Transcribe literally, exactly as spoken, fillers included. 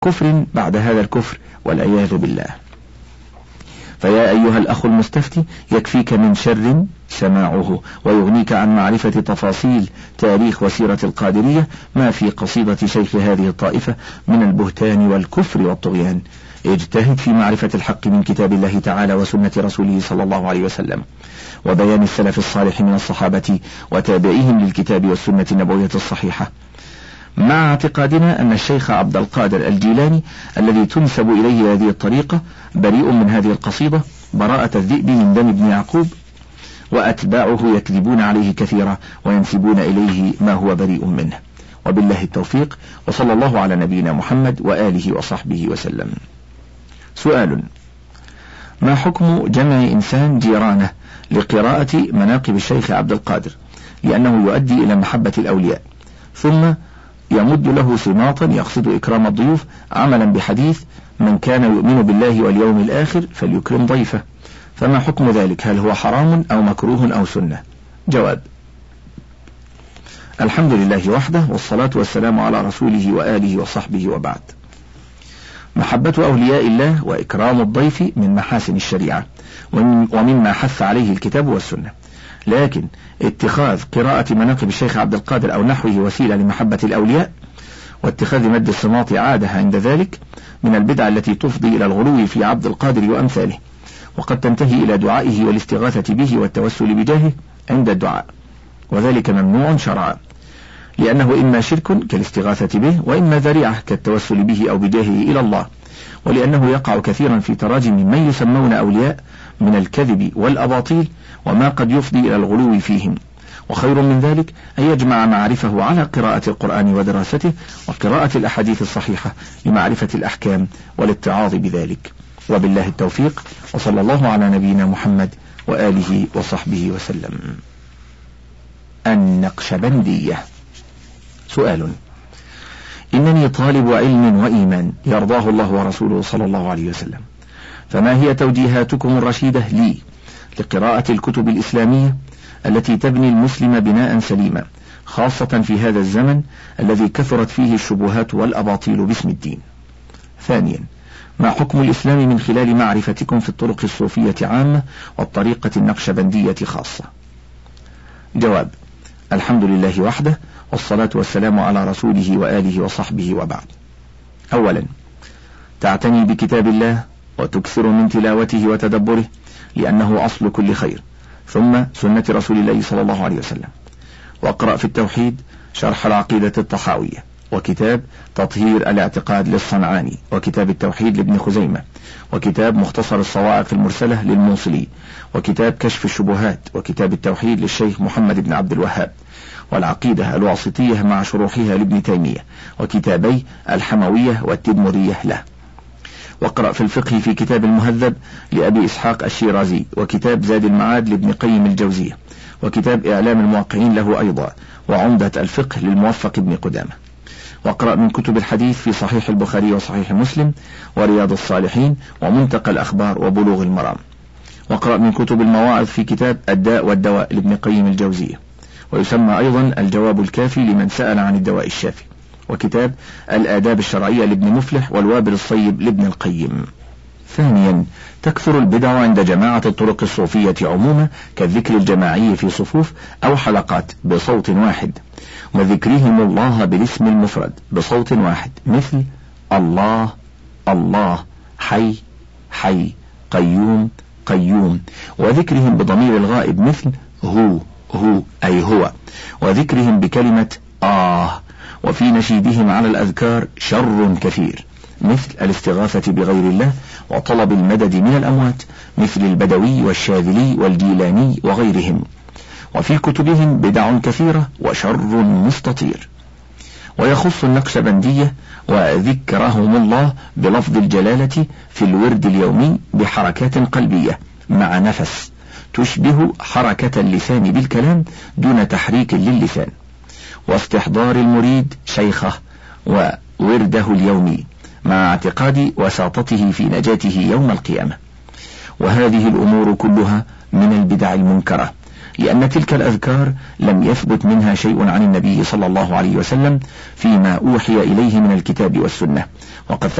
كفر بعد هذا الكفر والعياذ بالله. فيا أيها الأخ المستفتي، يكفيك من شر سماعه، ويغنيك عن معرفة تفاصيل تاريخ وسيرة القادرية ما في قصيدة شيخ هذه الطائفة من البهتان والكفر والطغيان. اجتهد في معرفة الحق من كتاب الله تعالى وسنة رسوله صلى الله عليه وسلم، وبيان السلف الصالح من الصحابة وتابعيهم للكتاب والسنة النبوية الصحيحة، مع اعتقادنا أن الشيخ عبد القادر الجيلاني الذي تنسب إليه هذه الطريقة بريء من هذه القصيدة براءة الذئب من دم ابن يعقوب، وأتباعه يكذبون عليه كثيرا وينسبون إليه ما هو بريء منه. وبالله التوفيق، وصلى الله على نبينا محمد وآله وصحبه وسلم. سؤال: ما حكم جمع إنسان جيرانه لقراءة مناقب الشيخ عبد القادر لأنه يؤدي إلى محبة الأولياء، ثم يمد له سماطا يقصد إكرام الضيوف عملا بحديث من كان يؤمن بالله واليوم الآخر فليكرم ضيفه، فما حكم ذلك؟ هل هو حرام أو مكروه أو سنة؟ جواب: الحمد لله وحده، والصلاة والسلام على رسوله وآله وصحبه، وبعد. محبة أولياء الله وإكرام الضيف من محاسن الشريعة ومما حث عليه الكتاب والسنة، لكن اتخاذ قراءة مناقب الشيخ عبد القادر أو نحوه وسيلة لمحبة الأولياء واتخاذ مد الصماط عادة عند ذلك من البدع التي تفضي إلى الغلو في عبد القادر وأمثاله، وقد تنتهي إلى دعائه والاستغاثة به والتوسل بجاهه عند الدعاء، وذلك ممنوع شرعا، لأنه إما شرك كالاستغاثة به، وإما ذريعة كالتوسل به أو بجاهه إلى الله، ولأنه يقع كثيرا في تراجم من يسمون أولياء من الكذب والأباطيل وما قد يفضي إلى الغلو فيهم. وخير من ذلك أن يجمع معارفه على قراءة القرآن ودراسته وقراءة الأحاديث الصحيحة لمعرفة الأحكام والاتعاظ بذلك. وبالله التوفيق، وصلى الله على نبينا محمد وآله وصحبه وسلم. النقشبندية. سؤال: إنني طالب علم وإيمان يرضاه الله ورسوله صلى الله عليه وسلم، فما هي توجيهاتكم الرشيدة لي لقراءة الكتب الإسلامية التي تبني المسلم بناء سليما، خاصة في هذا الزمن الذي كثرت فيه الشبهات والأباطيل باسم الدين؟ ثانيا: ما حكم الإسلام من خلال معرفتكم في الطرق الصوفية عامة والطريقة النقشبندية خاصة؟ جواب: الحمد لله وحده، والصلاة والسلام على رسوله وآله وصحبه، وبعد. أولا، تعتني بكتاب الله وتكثر من تلاوته وتدبره لأنه أصل كل خير، ثم سنة رسول الله صلى الله عليه وسلم. واقرأ في التوحيد شرح العقيدة الطحاوية، وكتاب تطهير الاعتقاد للصنعاني، وكتاب التوحيد لابن خزيمة، وكتاب مختصر الصواعق المرسلة للموصلي، وكتاب كشف الشبهات، وكتاب التوحيد للشيخ محمد بن عبد الوهاب، والعقيدة الواسطية مع شروحها لابن تيمية، وكتابي الحموية والتدمرية له. واقرأ في الفقه في كتاب المهذب لأبي إسحاق الشيرازي، وكتاب زاد المعاد لابن قيم الجوزية، وكتاب إعلام الموقعين له أيضا، وعمدة الفقه للموفق ابن قدامة. واقرأ من كتب الحديث في صحيح البخاري وصحيح مسلم ورياض الصالحين ومنتقى الأخبار وبلوغ المرام. واقرأ من كتب المواعظ في كتاب الداء والدواء لابن قيم الجوزية، ويسمى أيضا الجواب الكافي لمن سأل عن الدواء الشافي، وكتاب الآداب الشرعية لابن مفلح والوابل الصيب لابن القيم. ثانيا، تكثر البدع عند جماعة الطرق الصوفية عموما كالذكر الجماعي في صفوف أو حلقات بصوت واحد، وذكرهم الله بالاسم المفرد بصوت واحد مثل الله الله، حي حي، قيوم قيوم، وذكرهم بضمير الغائب مثل هو هو أي هو، وذكرهم بكلمة آه. وفي نشيدهم على الأذكار شر كثير مثل الاستغاثة بغير الله وطلب المدد من الأموات مثل البدوي والشاذلي والجيلاني وغيرهم. وفي كتبهم بدع كثيرة وشر مستطير. ويخص النقشبندية وذكرهم الله بلفظ الجلالة في الورد اليومي بحركات قلبية مع نفس تشبه حركة اللسان بالكلام دون تحريك للسان، واستحضار المريد شيخه وورده اليومي مع اعتقاد وساطته في نجاته يوم القيامة. وهذه الأمور كلها من البدع المنكرة لأن تلك الأذكار لم يثبت منها شيء عن النبي صلى الله عليه وسلم فيما أوحي إليه من الكتاب والسنة، وقد